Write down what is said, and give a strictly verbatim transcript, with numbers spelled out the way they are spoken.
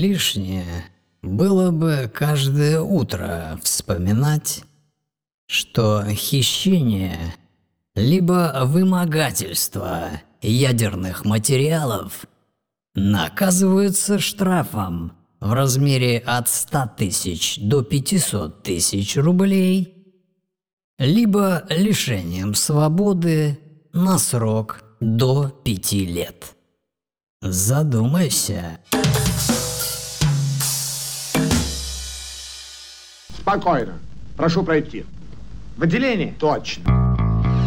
лишнее было бы каждое утро вспоминать, что хищение либо вымогательство ядерных материалов наказываются штрафом в размере от ста тысяч до пятисот тысяч рублей, либо лишением свободы на срок до пяти лет. Задумайся. Спокойно. Прошу пройти. В отделение? Точно.